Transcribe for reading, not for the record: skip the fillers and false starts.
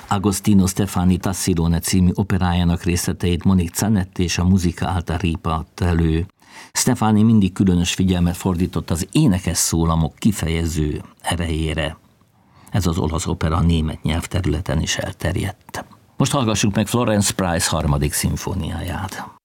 Agostino Stefani Tassirone című operájának részleteit Monique Zanetti és a Musica Alta Ripa adta elő. Stefani mindig különös figyelmet fordított az énekes szólamok kifejező erejére. Ez az olasz opera a német nyelvterületen is elterjedt. Most hallgassuk meg Florence Price harmadik szimfóniáját.